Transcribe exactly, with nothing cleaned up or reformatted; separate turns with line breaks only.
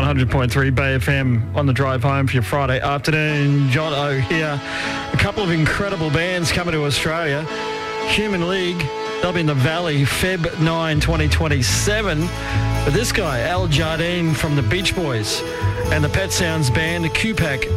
hundred point three Bay F M on the drive home for your Friday afternoon. John O here. A couple of incredible bands coming to Australia. Human League, they'll be in the Valley February ninth, twenty twenty-seven. But this guy, Al Jardine from the Beach Boys and the Pet Sounds Band, Q-Pack